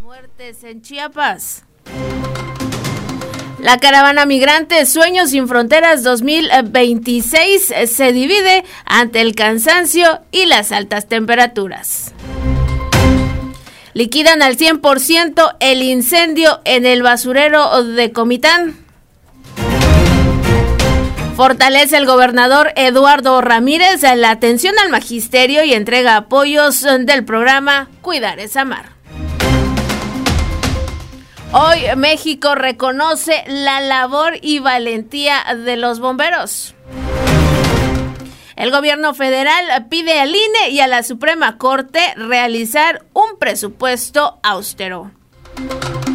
muertes en Chiapas. La caravana migrante Sueños sin Fronteras 2026 se divide ante el cansancio y las altas temperaturas. Liquidan al 100% el incendio en el basurero de Comitán. Fortalece el gobernador Eduardo Ramírez la atención al magisterio y entrega apoyos del programa Cuidar es Amar. Hoy México reconoce la labor y valentía de los bomberos. El gobierno federal pide al INE y a la Suprema Corte realizar un presupuesto austero.